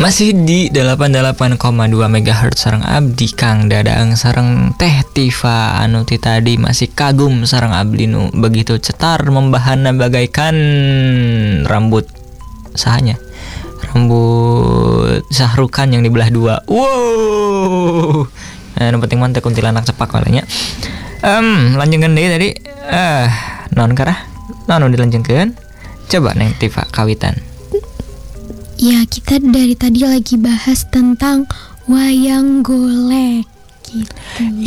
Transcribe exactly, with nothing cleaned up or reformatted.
Masih di delapan puluh delapan koma dua megahertz sareng abdi Kang Dadang sareng Teh Tifa anu ti tadi masih kagum sareng abdi nu begitu cetar membahana bagaikan rambut sahanya rambut Sahrukan yang dibelah dua. Wow. Nah, yang penting mah teh kuntilanak cepak kalanya. Em, lanjutkeun deui tadi. Eh, naon karah? Naon dilanjutkeun? Coba Neng Tifa kawitan. Ya, kita dari tadi lagi bahas tentang wayang golek gitu.